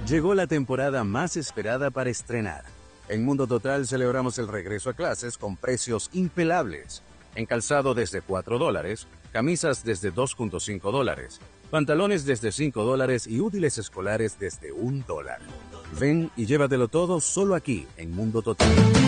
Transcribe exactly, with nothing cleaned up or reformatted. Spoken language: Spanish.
Llegó la temporada más esperada para estrenar. En Mundo Total celebramos el regreso a clases con precios impelables. En calzado desde cuatro dólares, camisas desde dos punto cinco dólares, pantalones desde cinco dólares y útiles escolares desde un dólar. Ven y llévatelo todo solo aquí en Mundo Total.